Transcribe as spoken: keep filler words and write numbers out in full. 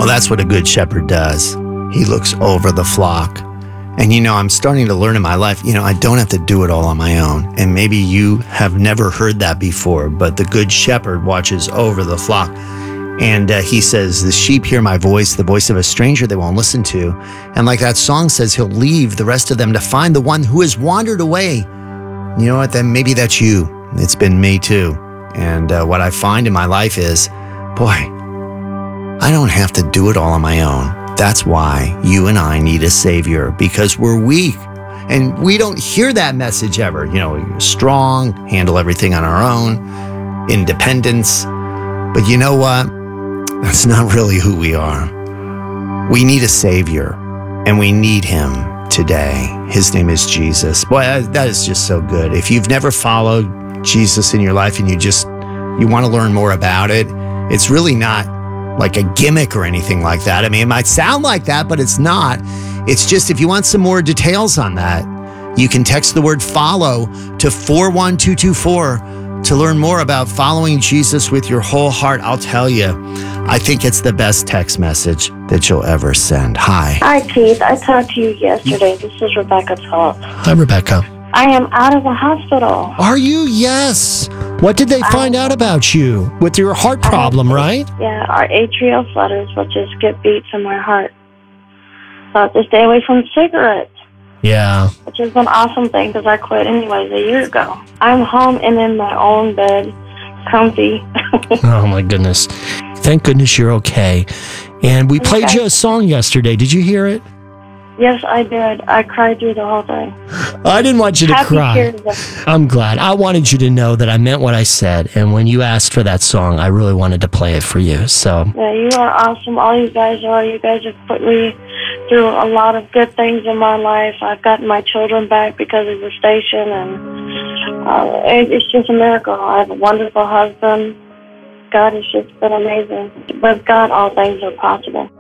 that's what a good shepherd does. He looks over the flock. And, you know, I'm starting to learn in my life, you know, I don't have to do it all on my own. And maybe you have never heard that before, but the good shepherd watches over the flock. And uh, he says, the sheep hear my voice, the voice of a stranger they won't listen to. And like that song says, he'll leave the rest of them to find the one who has wandered away. You know what? Then maybe that's you. It's been me too. And uh, what I find in my life is, boy, I don't have to do it all on my own. That's why you and I need a savior, because we're weak. And we don't hear that message ever. You know, you're strong, handle everything on our own, independence. But you know what? That's not really who we are. We need a savior, and we need him today. His name is Jesus. Boy, that is just so good. If you've never followed Jesus in your life and you just, you want to learn more about it, it's really not like a gimmick or anything like that. I mean, it might sound like that, but it's not. It's just, if you want some more details on that, you can text the word follow to four one two two four to learn more about following Jesus with your whole heart. I'll tell you, I think it's the best text message that you'll ever send. Hi. Hi, Keith. I talked to you yesterday. This is Rebecca Talk. Hi, Rebecca. I am out of the hospital. Are you? Yes. What did they find I, out about you? With your heart problem, right? Yeah, our atrial flutters, which is get beats in my heart. So I have to stay away from cigarettes. Yeah. Which is an awesome thing, because I quit anyways a year ago. I'm home and in my own bed, comfy. Oh, my goodness. Thank goodness you're okay. And we played okay. you a song yesterday. Did you hear it? Yes, I did. I cried through the whole thing. I didn't want you to Happy cry. Tears. I'm glad. I wanted you to know that I meant what I said. And when you asked for that song, I really wanted to play it for you. So yeah, you are awesome. All you guys are. You guys have put me through a lot of good things in my life. I've gotten my children back because of the station, and uh, it, it's just a miracle. I have a wonderful husband. God has just been amazing. With God, all things are possible.